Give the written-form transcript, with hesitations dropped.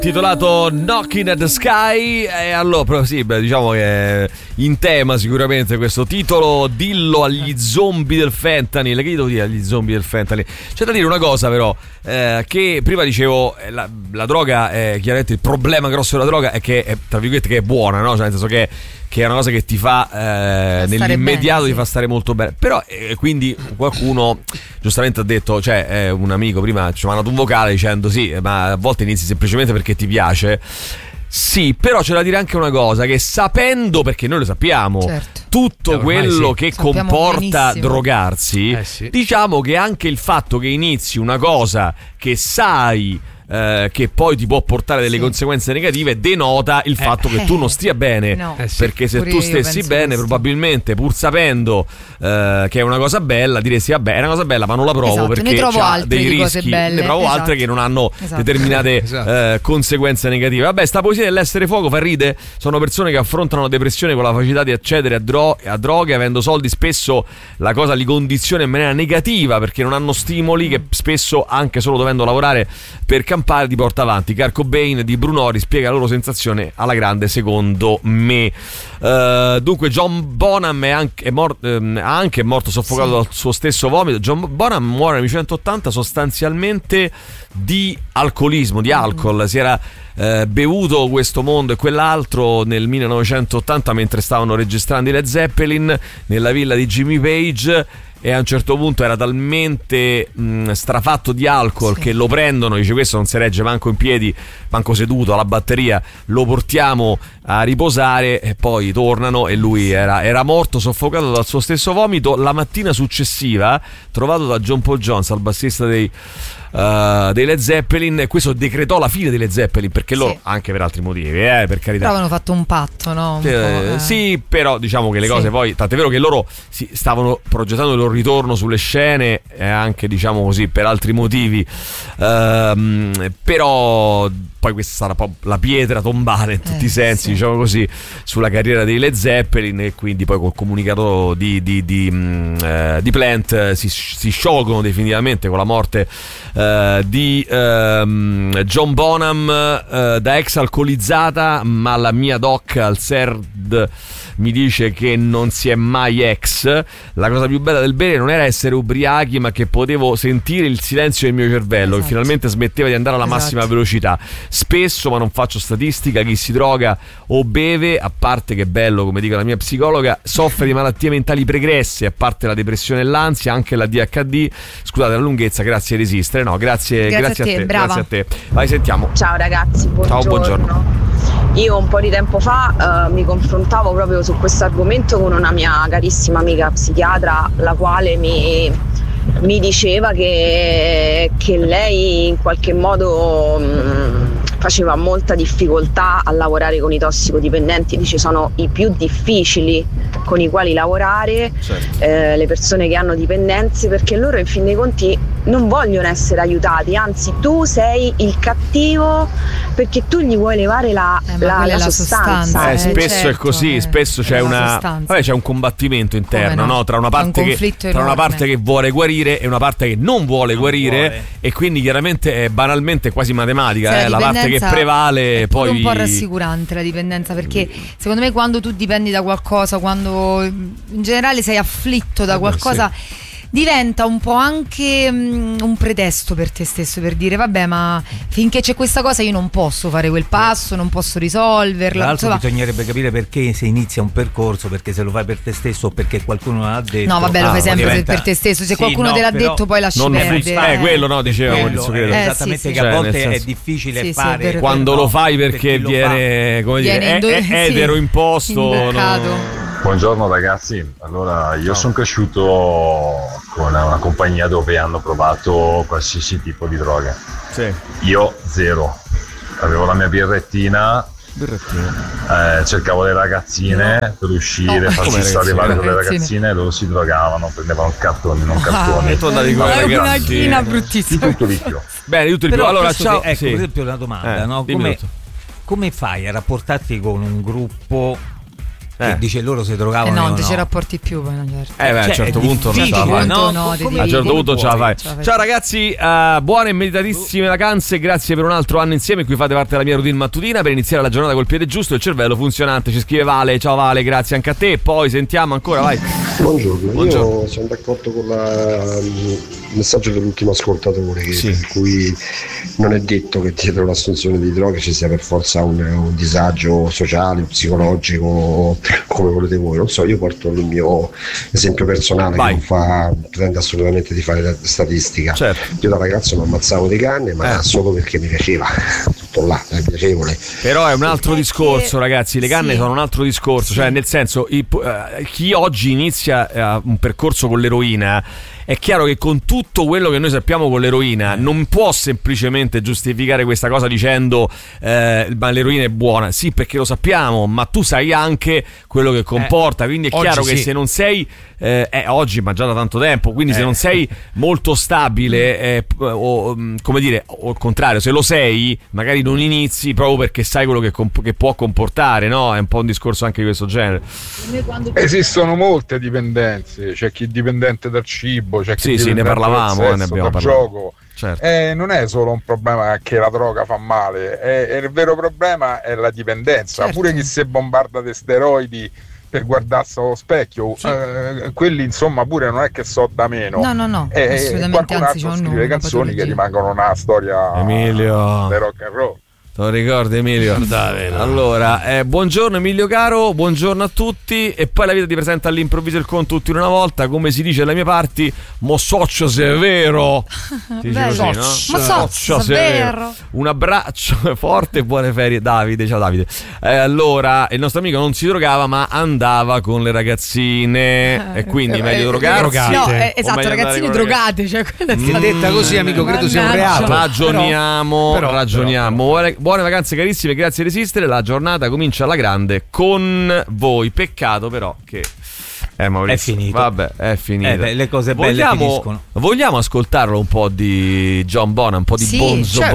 titolato Knocking at the Sky. E allora sì, diciamo che è in tema sicuramente questo titolo. Dillo agli zombie del fentanyl. Che gli devo dire agli zombie del fentanyl? C'è da dire una cosa però, che prima dicevo, la droga è chiaramente il problema grosso della droga è che è, tra virgolette, che è buona, no? Cioè, nel senso che è una cosa che ti fa nell'immediato bene, ti fa stare molto bene. Però quindi qualcuno giustamente ha detto, cioè un amico prima ci ha mandato un vocale dicendo sì, ma a volte inizi semplicemente perché ti piace. Sì, però c'è da dire anche una cosa, che sapendo, perché noi lo sappiamo, certo, tutto quello che comporta drogarsi, diciamo che anche il fatto che inizi una cosa che sai che poi ti può portare delle conseguenze negative denota il fatto che tu non stia bene, perché se tu stessi bene probabilmente, pur sapendo che è una cosa bella, diresti vabbè è una cosa bella ma non la provo, perché ha dei rischi, ne provo altre che non hanno determinate conseguenze negative. Vabbè, sta poesia dell'essere fuoco fa ride. Sono persone che affrontano la depressione con la facilità di accedere a droghe, avendo soldi spesso la cosa li condiziona in maniera negativa perché non hanno stimoli che spesso, anche solo dovendo lavorare per campare, ti porta avanti. Kurt Cobain di Brunori spiega la loro sensazione alla grande, secondo me. Dunque John Bonham è anche morto soffocato dal suo stesso vomito. John Bonham muore nel 1980 sostanzialmente di alcolismo, di alcol. Si era bevuto questo mondo e quell'altro nel 1980 mentre stavano registrando i Led Zeppelin nella villa di Jimmy Page, e a un certo punto era talmente strafatto di alcol che lo prendono, dice questo non si regge manco in piedi, manco seduto alla batteria, lo portiamo a riposare, e poi tornano e lui era morto soffocato dal suo stesso vomito. La mattina successiva trovato da John Paul Jones, il bassista dei Led Zeppelin, e questo decretò la fine dei Led Zeppelin, perché loro, anche per altri motivi, per carità, però avevano fatto un patto, no? Sì, però diciamo che le cose poi, tant'è vero che loro stavano progettando il loro ritorno sulle scene, anche diciamo così per altri motivi, però poi questa sarà la pietra tombale in tutti i sensi, diciamo così, sulla carriera dei Led Zeppelin, e quindi poi col comunicato di Plant si sciolgono definitivamente con la morte di John Bonham, da ex alcolizzata, ma la mia doc al CERD mi dice che non si è mai ex. La cosa più bella del bere non era essere ubriachi, ma che potevo sentire il silenzio del mio cervello, che finalmente smetteva di andare alla massima velocità. Spesso, ma non faccio statistica, chi si droga o beve, a parte che è bello, come dice la mia psicologa, soffre di malattie mentali pregresse, a parte la depressione e l'ansia, anche la DHD. Scusate la lunghezza, grazie a resistere. No, grazie a te, grazie a te. Vai, sentiamo. Ciao ragazzi, buongiorno. Ciao, buongiorno. Io un po' di tempo fa mi confrontavo proprio su questo argomento con una mia carissima amica psichiatra, la quale mi diceva che lei in qualche modo faceva molta difficoltà a lavorare con i tossicodipendenti. Dice sono i più difficili con i quali lavorare, le persone che hanno dipendenze, perché loro in fin dei conti non vogliono essere aiutati, anzi tu sei il cattivo perché tu gli vuoi levare la sostanza. Spesso è così, spesso c'è c'è un combattimento interno, no? Tra una parte che vuole guarire e una parte che non vuole guarire, e quindi chiaramente è banalmente quasi matematica, la parte che prevale. Poi è un po' rassicurante la dipendenza, perché secondo me quando tu dipendi da qualcosa, quando in generale sei afflitto da qualcosa, diventa un po' anche un pretesto per te stesso, per dire vabbè, ma finché c'è questa cosa io non posso fare quel passo, non posso risolverla. Tra l'altro bisognerebbe capire perché se inizia un percorso, perché se lo fai per te stesso o perché qualcuno l'ha detto. No vabbè, lo fai sempre per te stesso, se qualcuno te l'ha detto poi lasci perdere. Quello no, dicevo esattamente, che a volte è difficile fare quando lo fai perché viene come dire etero imposto. Buongiorno ragazzi, allora io sono cresciuto con una compagnia dove hanno provato qualsiasi tipo di droga. Io zero, avevo la mia birrettina, cercavo le ragazzine per uscire, farci arrivare con le ragazzine, e loro si drogavano, prendevano cartoni, non cartoni. Una china bruttissima. Di tutto ricchio. Bene, di tutto ricchio. Allora ciao. Ecco, per esempio una domanda, no? Come fai a rapportarti con un gruppo che dice loro si drogavano. No, non ci rapporti più poi, certo. A un certo punto non ce la fai. A un certo punto ce la fai. Ciao ragazzi, buone e meditatissime vacanze, grazie per un altro anno insieme in cui fate parte della mia routine mattutina per iniziare la giornata col piede giusto e il cervello funzionante. Ci scrive Vale, ciao Vale, grazie anche a te. Poi sentiamo ancora, vai. Buongiorno. Io sono d'accordo con il messaggio dell'ultimo ascoltatore per cui non è detto che dietro l'assunzione di droghe ci sia per forza un disagio sociale, psicologico, come volete voi. Non so, io porto il mio esempio personale che non pretende assolutamente di fare statistica. Io da ragazzo mi ammazzavo di canne, ma solo perché mi piaceva. Tutto là, è piacevole. Però è un altro discorso, ragazzi, le canne sono un altro discorso, cioè nel senso chi oggi inizia un percorso con l'eroina, è chiaro che con tutto quello che noi sappiamo con l'eroina non può semplicemente giustificare questa cosa dicendo ma l'eroina è buona. Sì, perché lo sappiamo, ma tu sai anche quello che comporta, quindi è chiaro che se non sei oggi, ma già da tanto tempo, quindi se non sei molto stabile o come dire, o al contrario, se lo sei magari non inizi proprio perché sai quello che può comportare, no? È un po' un discorso anche di questo genere. Esistono molte dipendenze, c'è chi è dipendente dal cibo, c'è chi ne parlavamo, sesso, ne abbiamo dal parlato. gioco. Certo. Non è solo un problema che la droga fa male, il vero problema è la dipendenza. Pure chi si bombarda di steroidi per guardarsi allo specchio, quelli insomma pure non è che so da meno. No, assolutamente, anzi c'è scrive canzoni che rimangono una storia Emilio del rock and roll. Te lo ricordi, Emilio? Allora, buongiorno Emilio caro, buongiorno a tutti. E poi la vita ti presenta all'improvviso il conto tutti in una volta, come si dice alle mie parti, mo soccio se è vero. Ti dice così, no? Ma soccio se è vero. Un abbraccio forte e buone ferie, Davide. Ciao Davide. Allora, il nostro amico non si drogava ma andava con le ragazzine e quindi meglio drogarsi. No, esatto, ragazzine drogate, cioè detta così, amico, credo sia un reato. Ragioniamo. Buone vacanze carissime, grazie di resistere. La giornata comincia alla grande con voi. Peccato però che Maurizio, è finito. Vabbè, è finito. Le cose belle finiscono. Vogliamo ascoltarlo un po' di John Bonham, un po' di Bonzo